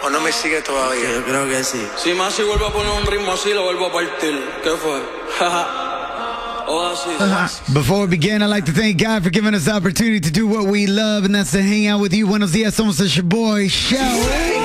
¿O no me sigue todavía? Yo creo que sí. Si más si vuelvo a poner un ritmo así, lo vuelvo a partir. ¿Qué fue? Before we begin, I'd like to thank God for giving us the opportunity to do what we love, and that's to hang out with you. Buenos dias, somos your boy, Show.